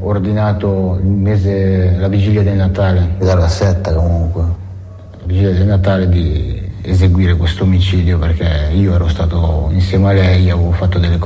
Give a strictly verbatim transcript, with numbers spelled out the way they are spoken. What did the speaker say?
ordinato il mese, la vigilia del Natale. Dalla setta comunque. La vigilia del Natale di eseguire questo omicidio, perché io ero stato insieme a lei, avevo fatto delle